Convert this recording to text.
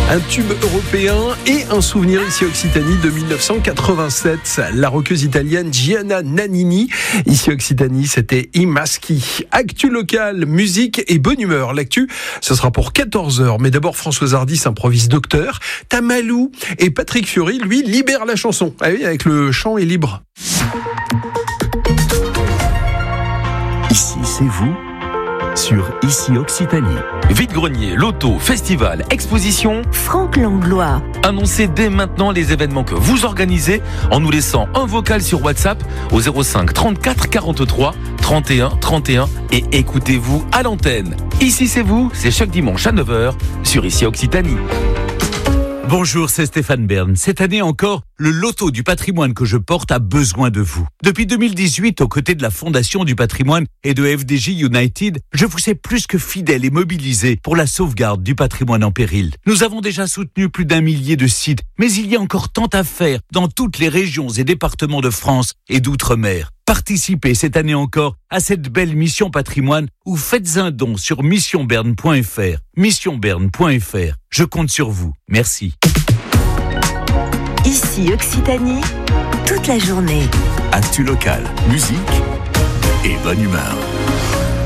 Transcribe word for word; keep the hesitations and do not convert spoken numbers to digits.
Un tube européen et un souvenir ici Occitanie de dix-neuf cent quatre-vingt-sept. La rockeuse italienne Gianna Nannini. Ici Occitanie, c'était I Maschi. Actu locale, musique et bonne humeur. L'actu, ce sera pour quatorze heures. Mais d'abord, Françoise Hardy s'improvise docteur. Tamalou et Patrick Fiori, lui, libère la chanson. Ah oui, avec le chant est libre. Ici, c'est vous sur Ici Occitanie. Vide-grenier, loto, festival, exposition. Franck Langlois. Annoncez dès maintenant les événements que vous organisez en nous laissant un vocal sur WhatsApp au zéro cinq trente-quatre quarante-trois trente et un trente et un et écoutez-vous à l'antenne. Ici c'est vous, c'est chaque dimanche à neuf heures sur Ici Occitanie. Bonjour, c'est Stéphane Bern. Cette année encore, le loto du patrimoine que je porte a besoin de vous. Depuis deux mille dix-huit, aux côtés de la Fondation du patrimoine et de F D J United, je vous ai plus que fidèle et mobilisé pour la sauvegarde du patrimoine en péril. Nous avons déjà soutenu plus d'un millier de sites, mais il y a encore tant à faire dans toutes les régions et départements de France et d'outre-mer. Participez cette année encore à cette belle mission patrimoine ou faites un don sur mission berne point f r. mission berne point f r. Je compte sur vous. Merci. Ici Occitanie, toute la journée. Actu local, musique et bonne humeur.